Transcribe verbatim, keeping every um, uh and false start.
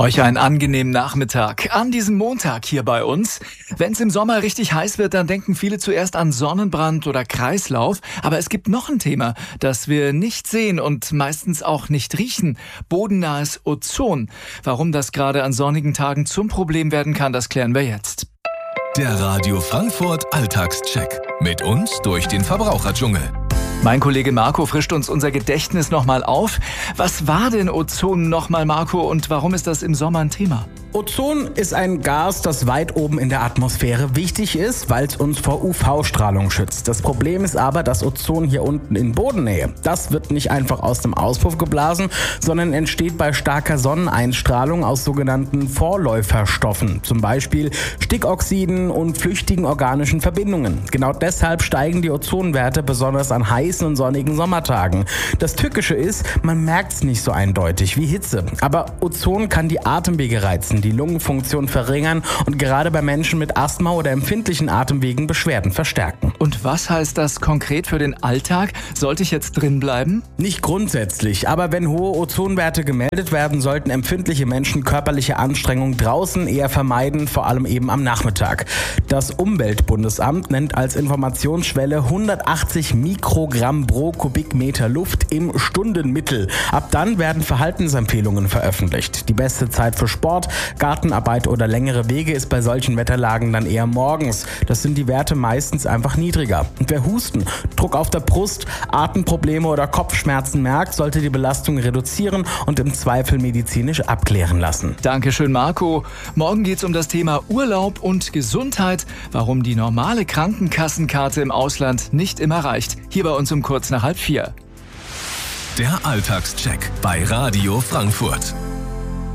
Euch einen angenehmen Nachmittag an diesem Montag hier bei uns. Wenn es im Sommer richtig heiß wird, dann denken viele zuerst an Sonnenbrand oder Kreislauf. Aber es gibt noch ein Thema, das wir nicht sehen und meistens auch nicht riechen. Bodennahes Ozon. Warum das gerade an sonnigen Tagen zum Problem werden kann, das klären wir jetzt. Der Radio Frankfurt Alltagscheck. Mit uns durch den Verbraucherdschungel. Mein Kollege Marco frischt uns unser Gedächtnis nochmal auf. Was war denn Ozon nochmal, Marco, und warum ist das im Sommer ein Thema? Ozon ist ein Gas, das weit oben in der Atmosphäre wichtig ist, weil es uns vor U V-Strahlung schützt. Das Problem ist aber, das Ozon hier unten in Bodennähe, das wird nicht einfach aus dem Auspuff geblasen, sondern entsteht bei starker Sonneneinstrahlung aus sogenannten Vorläuferstoffen, zum Beispiel Stickoxiden und flüchtigen organischen Verbindungen. Genau deshalb steigen die Ozonwerte besonders an heißen und sonnigen Sommertagen. Das Tückische ist, man merkt es nicht so eindeutig wie Hitze, aber Ozon kann die Atemwege reizen, die Lungenfunktion verringern und gerade bei Menschen mit Asthma oder empfindlichen Atemwegen Beschwerden verstärken. Und was heißt das konkret für den Alltag? Sollte ich jetzt drin bleiben? Nicht grundsätzlich, aber wenn hohe Ozonwerte gemeldet werden, sollten empfindliche Menschen körperliche Anstrengung draußen eher vermeiden, vor allem eben am Nachmittag. Das Umweltbundesamt nennt als Informationsschwelle hundertachtzig Mikrogramm pro Kubikmeter Luft im Stundenmittel. Ab dann werden Verhaltensempfehlungen veröffentlicht. Die beste Zeit für Sport, Gartenarbeit oder längere Wege ist bei solchen Wetterlagen dann eher morgens. Das sind die Werte meistens einfach niedriger. Und wer Husten, Druck auf der Brust, Atemprobleme oder Kopfschmerzen merkt, sollte die Belastung reduzieren und im Zweifel medizinisch abklären lassen. Dankeschön, Marco. Morgen geht es um das Thema Urlaub und Gesundheit, warum die normale Krankenkassenkarte im Ausland nicht immer reicht. Hier bei uns um kurz nach halb vier. Der Alltagscheck bei Radio Frankfurt.